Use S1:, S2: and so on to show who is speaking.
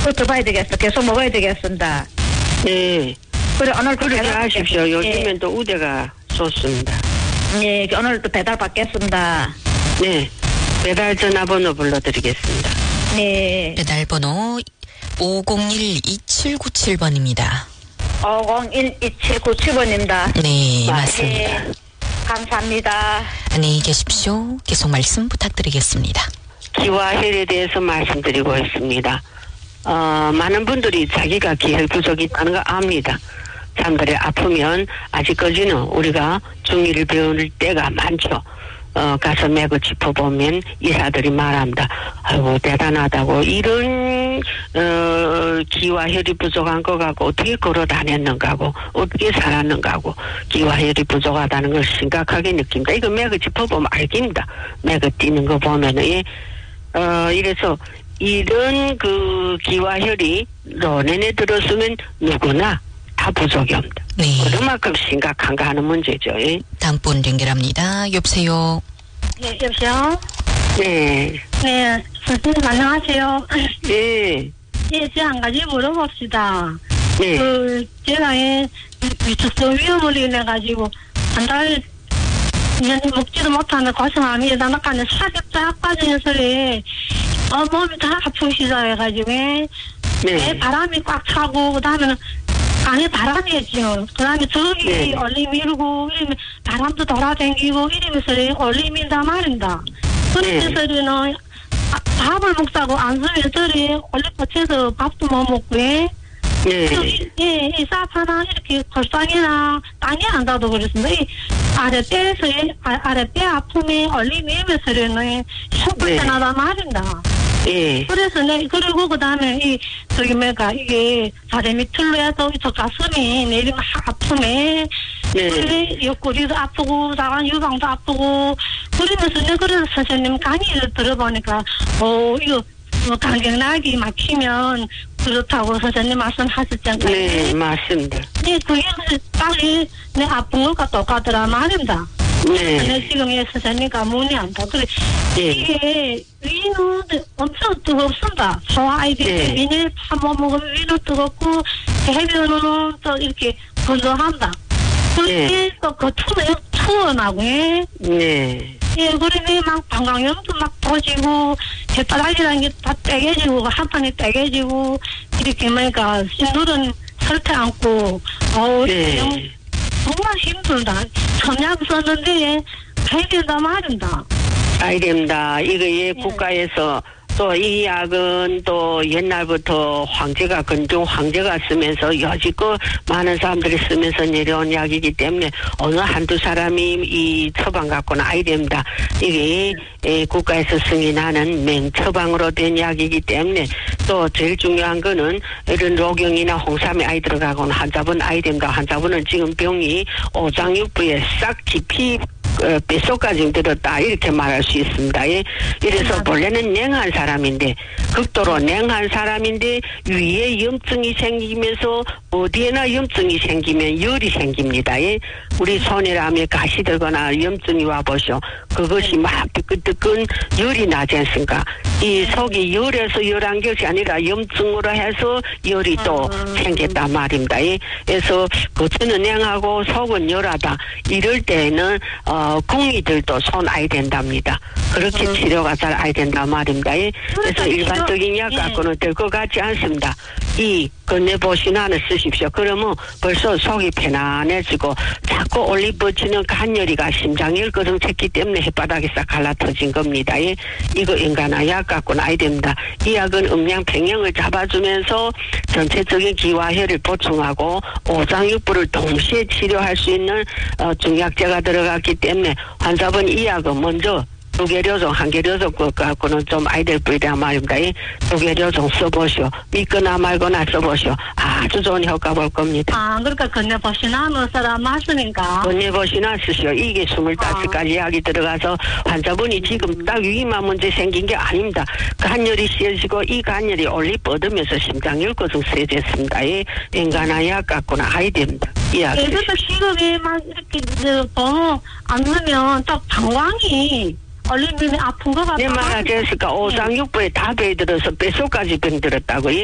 S1: 그것도 봐야 되겠어. 계속 먹어야 되겠습니다.
S2: 네.
S1: 그래, 오늘
S2: 그렇게 하십시오. 요즘엔 또 우대가 좋습니다.
S1: 네, 오늘 또 배달 받겠습니다.
S2: 네. 배달 전화번호 불러드리겠습니다.
S1: 네.
S3: 배달번호 501-2797번입니다.
S1: 501-2797번입니다.
S3: 네, 맞습니다.
S1: 네, 감사합니다.
S3: 안녕히 계십시오. 계속 말씀 부탁드리겠습니다.
S2: 기와 혈에 대해서 말씀드리고 있습니다. 많은 분들이 자기가 기혈 부족이 있다는 거 압니다. 사람들이 아프면 아직까지는 우리가 중의를 배울 때가 많죠. 가서 맥을 짚어보면 의사들이 말합니다. 아이고 대단하다고 이런 기와 혈이 부족한 거 갖고 어떻게 걸어 다녔는가 하고 어떻게 살았는가 하고 기와 혈이 부족하다는 걸 심각하게 느낍니다. 이거 맥을 짚어보면 알깁니다. 맥을 뛰는 거 보면은 이래서 이런 그 기와 혈이 런에 들었으면 누구나 다 부족이 없다.
S3: 네.
S2: 그만큼 심각한가 하는 문제죠. 예?
S3: 다음 분 연결합니다. 여보세요.
S1: 네, 여보세요?
S2: 네.
S1: 네, 선생님 안녕하세요.
S2: 네.
S1: 예, 제가 한 가지 물어봅시다.
S2: 네.
S1: 제가 위축성 위험으로 인해가지고 한 달 먹지도 못하는 고생하며 나나까지 살이 쫙 빠지는 소리에 몸이 다 아프시다 해가지고
S2: 네.
S1: 바람이 꽉 차고 그다음에는 안에 바람이 있죠. 그다음에 저기
S2: 네.
S1: 얼림이 일고 이러면 바람도 돌아다니고 이러면서 얼림이다 말입니다. 그런데
S2: 네.
S1: 소리는 밥을 먹자고 안 쓰면 저리 얼림버쳐서 밥도 못 먹고
S2: 네.
S1: 이 사파나 이렇게 골상이나 땅이 안 닿아도 그렇습니다. 이 아랫배에서 아랫배 아픔이 얼림이 이면서는 흉불편하다 말입니다.
S2: 예.
S1: 그래서 그리고 그다음에 이게 다리 밑으로 해서 저 가슴이 내리면 아프네.
S2: 네.
S1: 옆구리도 아프고 다간 유방도 아프고 그러면서 그래서 선생님 강의를 들어보니까 이거 강경락이 막히면 그렇다고 선생님 말씀하셨잖아요.
S2: 네, 맞습니다.
S1: 네, 그게 빨리 아픈 것과 똑같더라 말입니다.
S2: 네.
S1: 지금 선생님과 문의한다. 그래,
S2: 네.
S1: 이게 위는 엄청 뜨겁습니다. 소화 아이들이 위를 파먹으면 위는 뜨겁고 해변은 또 이렇게 건조한다. 그렇게 또 겉으로 투어나고
S2: 네.
S1: 예, 그러면 막 방광염도 막 터지고 혓바닥이라는 게 다 떼개지고 한판이 떼개지고 이렇게 뭐니까 신들은 설태 않고
S2: 네.
S1: 정말 힘들다. 천약 썼는데 해야 된다 말입니다.
S2: 아이 됩니다. 이거에 국가에서 또 이 약은 또 옛날부터 건종 황제가 쓰면서 여지껏 많은 사람들이 쓰면서 내려온 약이기 때문에 어느 한두 사람이 이 처방 갖고는 아이 됩니다. 이게 국가에서 승인하는 맹처방으로 된 약이기 때문에 또 제일 중요한 거는 이런 로경이나 홍삼에 아이 들어가고는 환자분 아이 됩니다. 환자분은 지금 병이 오장육부에 싹 깊이 뱃속까지 들었다 이렇게 말할 수 있습니다. 이래서 본래는 냉한 사람인데 극도로 냉한 사람인데 위에 염증이 생기면서 어디에나 염증이 생기면 열이 생깁니다. 우리 손이라며 가시 들거나 염증이 와보시오. 그것이 막 뜨끈뜨끈 열이 나지 않습니까? 이 속이 열에서 열한 것이 아니라 염증으로 해서 열이 또 생겼단 말입니다. 그래서 겉은 냉하고 속은 열하다. 이럴 때는 궁이들도 손 아이 된답니다. 그렇게 치료가 잘 아이 된단 말입니다. 그래서 일반적인 약 갖고는 될 것 같지 않습니다. 이 건네보시나는 쓰십시오. 그러면 벌써 속이 편안해지고 자꾸 올리버치는 간열이가 심장열 거정쳤기 때문에 혓바닥이 싹 갈라터진 겁니다. 이거 인간한 약 갖고는 아이 됩니다. 이 약은 음양 평형을 잡아주면서 전체적인 기와 혈을 보충하고 오장육부를 동시에 치료할 수 있는 중약제가 들어갔기 때문에 환자분 이 약은 먼저 2개료종, 1개료종 갖고는 좀 아이들 뿌리란 말입니다. 2개료종 써보시오. 믿거나 말거나 써보시오. 아주 좋은 효과 볼 겁니다.
S1: 그러니까 건네보시나 뭐서라 맞으니까.
S2: 건네보시나 쓰시오. 이게 25가지 약이 들어가서 환자분이 지금 딱 위만 문제 생긴 게 아닙니다. 간열이 씌어지고 이 간열이 올리 뻗으면서 심장열 거정 세졌습니다. 인간한 약 갖고는 아이 됩니다. 이 약.
S1: 그래서 지금이 막 이렇게 번호 안 넣으면 또 방광이 얼림이 아픈 거 같아.
S2: 내 말하겠으니까 오장육부에 다 배들어서 뱃속까지 병들었다고.